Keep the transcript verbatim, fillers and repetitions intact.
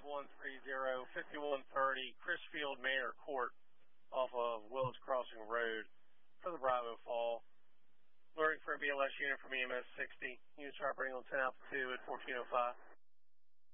one three zero, fifty-one thirty Chrisfield Manor Court off of Willis Crossing Road for the Bravo Fall. Luring for a B L S unit from E M S sixty. Units are operating on ten Alpha two at fourteen oh five.